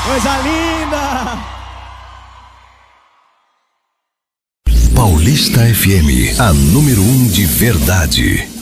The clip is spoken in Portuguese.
Coisa linda! Paulista FM, a número 1 de verdade.